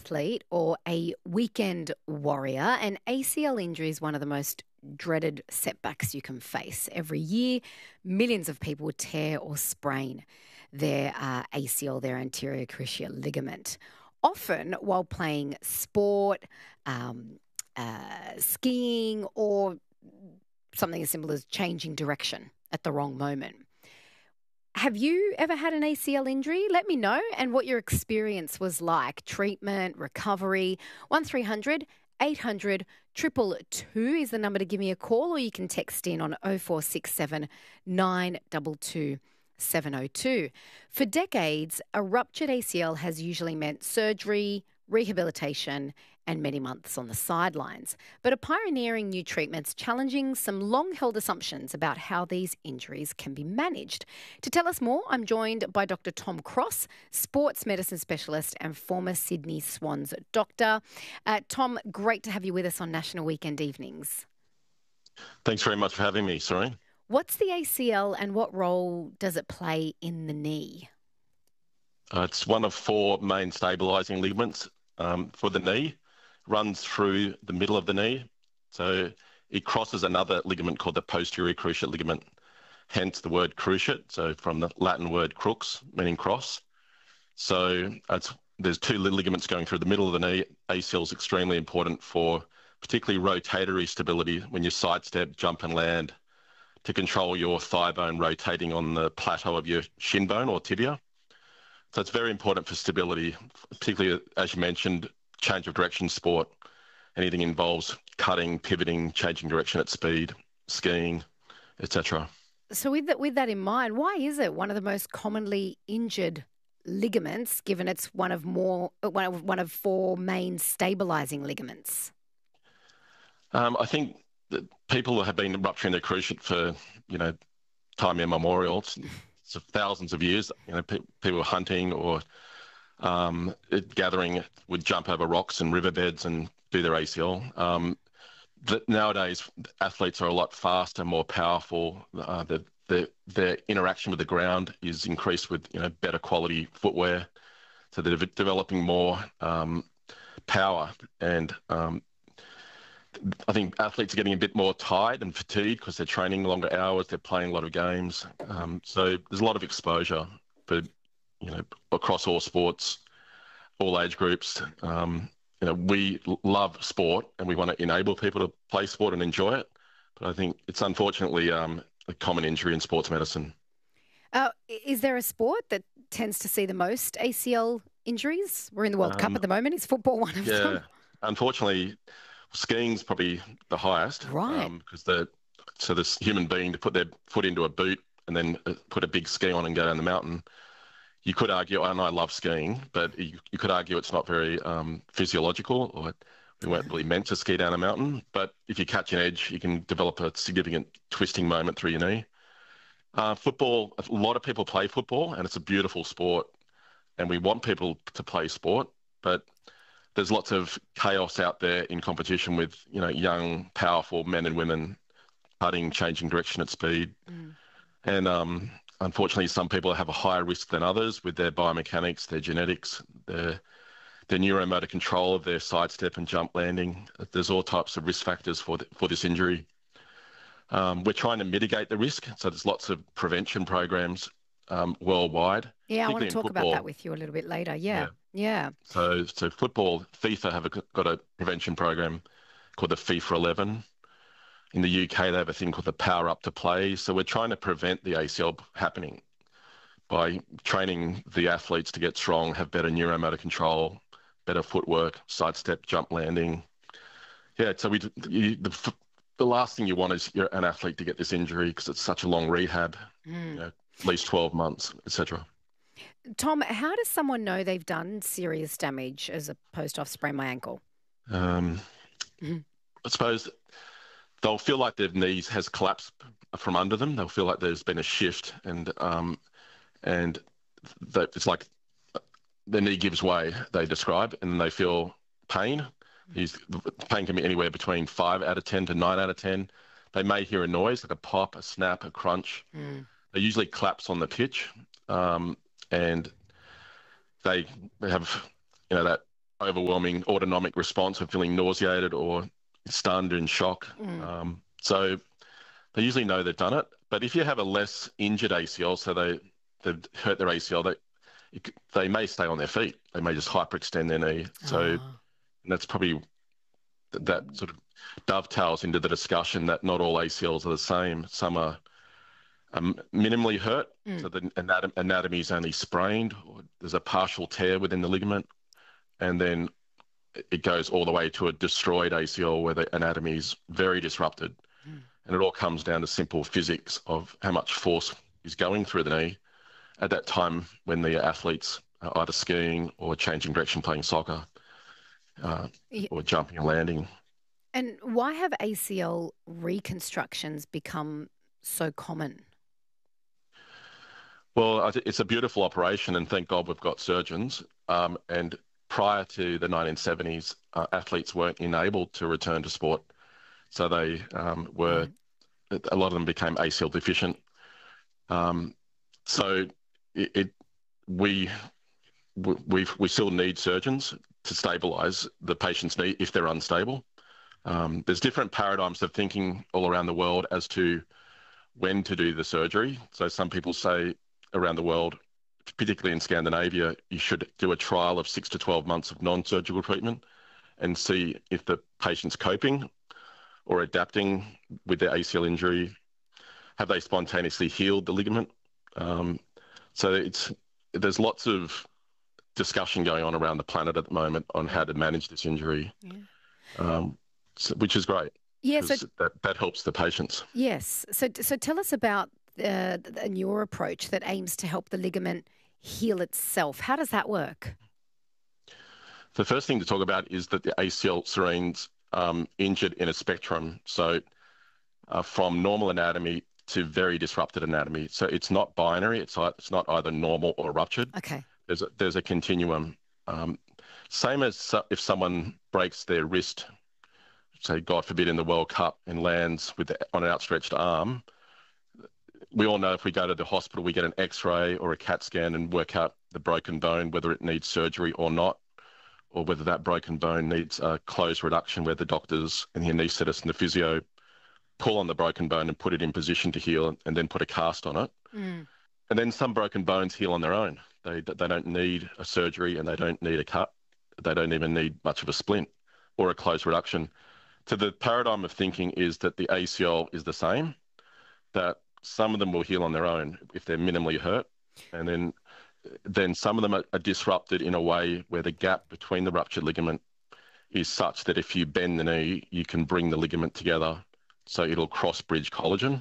athlete or a weekend warrior, an ACL injury is one of the most dreaded setbacks you can face. Every year, millions of people tear or sprain their ACL, their anterior cruciate ligament, often while playing sport, skiing, or something as simple as changing direction at the wrong moment. Have you ever had an ACL injury? Let me know and what your experience was like. Treatment, recovery, 1300 800 222 is the number to give me a call, or you can text in on 0467 922 702. For decades, a ruptured ACL has usually meant surgery, rehabilitation, and many months on the sidelines, but are pioneering new treatments, challenging some long-held assumptions about how these injuries can be managed. To tell us more, I'm joined by Dr. Tom Cross, sports medicine specialist and former Sydney Swans doctor. Tom, great to have you with us on National Weekend Evenings. Thanks very much for having me, Sorry. What's the ACL and what role does it play in the knee? It's one of four main stabilising ligaments for the knee. Runs through the middle of the knee. So it crosses another ligament called the posterior cruciate ligament, hence the word cruciate, so from the Latin word crux, meaning cross. So there's two ligaments going through the middle of the knee. ACL is extremely important for particularly rotatory stability when you sidestep, jump and land, to control your thigh bone rotating on the plateau of your shin bone or tibia. So it's very important for stability, particularly, as you mentioned, change of direction sport. Anything involves cutting, pivoting, changing direction at speed, skiing, etc. So with that in mind, why is it one of the most commonly injured ligaments, given it's one of four main stabilising ligaments? I think that people have been rupturing their cruciate for, time immemorial. So thousands of years. People hunting or gathering would jump over rocks and riverbeds and do their ACL. Nowadays, athletes are a lot faster, more powerful. Their interaction with the ground is increased with better quality footwear. So they're developing more power, and I think athletes are getting a bit more tired and fatigued because they're training longer hours, they're playing a lot of games. So there's a lot of exposure for across all sports, all age groups. We love sport and we want to enable people to play sport and enjoy it. But I think it's unfortunately a common injury in sports medicine. Is there a sport that tends to see the most ACL injuries? We're in the World Cup at the moment. Is football one of them? Yeah, unfortunately, skiing's probably the highest. Right. Because so this human being to put their foot into a boot and then put a big ski on and go down the mountain. You could argue, and I love skiing, but you could argue it's not very physiological, or we weren't really meant to ski down a mountain. But if you catch an edge, you can develop a significant twisting moment through your knee. Football, a lot of people play football, and it's a beautiful sport, and we want people to play sport, but there's lots of chaos out there in competition with, young, powerful men and women cutting, changing direction at speed. And unfortunately, some people have a higher risk than others with their biomechanics, their genetics, their neuromotor control of their sidestep and jump landing. There's all types of risk factors for this injury. We're trying to mitigate the risk, so there's lots of prevention programs worldwide. Yeah, I want to talk about that with you a little bit later. Yeah. So football, FIFA have got a prevention program called the FIFA 11. In the UK, they have a thing called the Power Up to Play. So we're trying to prevent the ACL happening by training the athletes to get strong, have better neuromotor control, better footwork, sidestep, jump landing. Yeah, so the last thing you want is an athlete to get this injury because it's such a long rehab, at least 12 months, etc. Tom, how does someone know they've done serious damage as opposed to I've sprained my ankle? I suppose they'll feel like their knees has collapsed from under them. They'll feel like there's been a shift, and it's like the knee gives way, they describe, and they feel pain. Pain can be anywhere between 5 out of 10 to 9 out of 10. They may hear a noise like a pop, a snap, a crunch. They usually collapse on the pitch, and they have that overwhelming autonomic response of feeling nauseated or stunned in shock. So they usually know they've done it. But if you have a less injured ACL, so they've hurt their ACL, they may stay on their feet. They may just hyperextend their knee. So that's probably that sort of dovetails into the discussion that not all ACLs are the same. Some are minimally hurt, so the anatomy is only sprained, or there's a partial tear within the ligament, and then it goes all the way to a destroyed ACL where the anatomy is very disrupted. And it all comes down to simple physics of how much force is going through the knee at that time when the athletes are either skiing or changing direction playing soccer or jumping and landing. And why have ACL reconstructions become so common? Well, it's a beautiful operation, and thank God we've got surgeons. And prior to the 1970s, athletes weren't enabled to return to sport. So they a lot of them became ACL deficient. So we still need surgeons to stabilise the patient's knee if they're unstable. There's different paradigms of thinking all around the world as to when to do the surgery. So some people say around the world, particularly in Scandinavia, you should do a trial of 6 to 12 months of non-surgical treatment and see if the patient's coping or adapting with their ACL injury. Have they spontaneously healed the ligament? So there's lots of discussion going on around the planet at the moment on how to manage this injury, which is great. Yeah, so that helps the patients. Yes. So tell us about your approach that aims to help the ligament heal itself. How does that work? The first thing to talk about is that the ACL serene's injured in a spectrum. So from normal anatomy to very disrupted anatomy. So it's not binary. It's not either normal or ruptured. Okay. There's a continuum. Same as if someone breaks their wrist, say, God forbid, in the World Cup and lands on an outstretched arm. We all know if we go to the hospital, we get an X-ray or a CAT scan and work out the broken bone, whether it needs surgery or not, or whether that broken bone needs a closed reduction where the doctors and the anaesthetist and the physio pull on the broken bone and put it in position to heal and then put a cast on it. And then some broken bones heal on their own. They don't need a surgery and they don't need a cut. They don't even need much of a splint or a closed reduction. So the paradigm of thinking is that the ACL is the same, that some of them will heal on their own if they're minimally hurt. And then some of them are disrupted in a way where the gap between the ruptured ligament is such that if you bend the knee, you can bring the ligament together so it'll cross-bridge collagen.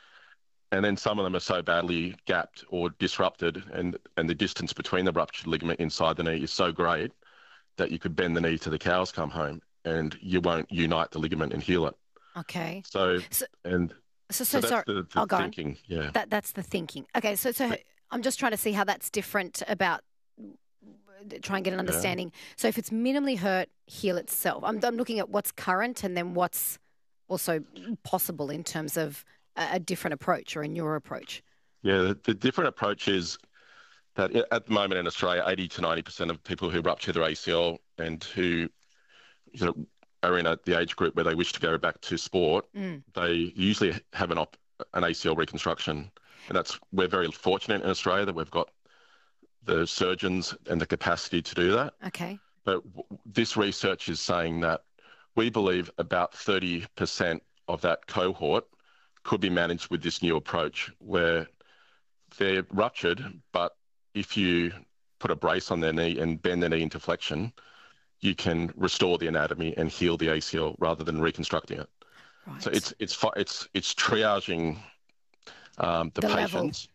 And then some of them are so badly gapped or disrupted and the distance between the ruptured ligament inside the knee is so great that you could bend the knee till the cows come home and you won't unite the ligament and heal it. Okay. So that's sorry. the thinking. Yeah. That's the thinking. Okay. So I'm just trying to see how that's different about try and get an understanding. Yeah. So if it's minimally hurt, heal itself. I'm looking at what's current and then what's also possible in terms of a different approach or a newer approach. Yeah, the different approach is that at the moment in Australia, 80 to 90% of people who rupture their ACL and who are in the age group where they wish to go back to sport, they usually have an ACL reconstruction. And we're very fortunate in Australia that we've got the surgeons and the capacity to do that. Okay. But this research is saying that we believe about 30% of that cohort could be managed with this new approach where they're ruptured, but if you put a brace on their knee and bend their knee into flexion, you can restore the anatomy and heal the ACL rather than reconstructing it. Right. So it's triaging the patients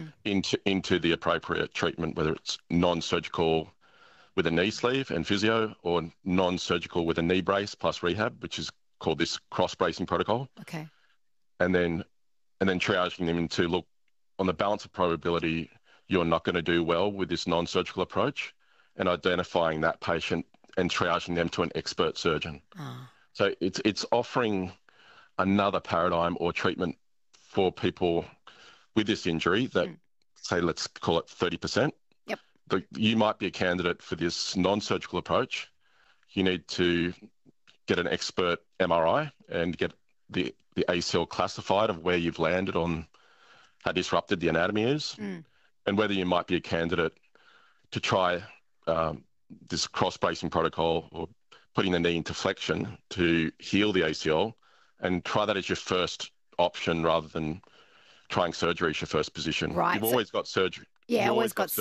into the appropriate treatment, whether it's non-surgical with a knee sleeve and physio or non-surgical with a knee brace plus rehab, which is called this cross-bracing protocol. Okay. And then triaging them into, look, on the balance of probability, you're not going to do well with this non-surgical approach, and identifying that patient and triaging them to an expert surgeon. So it's offering another paradigm or treatment for people with this injury that, say, let's call it 30%. Yep. you might be a candidate for this non-surgical approach. You need to get an expert MRI and get the ACL classified of where you've landed on how disrupted the anatomy is, and whether you might be a candidate to try this cross-bracing protocol or putting the knee into flexion to heal the ACL, and try that as your first option rather than trying surgery as your first position. Right. You've always got surgery. Yeah, always got